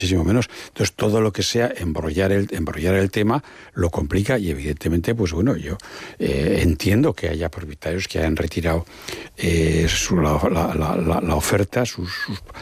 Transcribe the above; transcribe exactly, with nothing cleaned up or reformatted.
muchísimo menos. Entonces, todo lo que sea embrollar el, embrollar el tema lo complica y, evidentemente, pues bueno, yo eh, entiendo que haya propietarios que hayan retirado eh, su, la, la, la, la oferta, sus, sus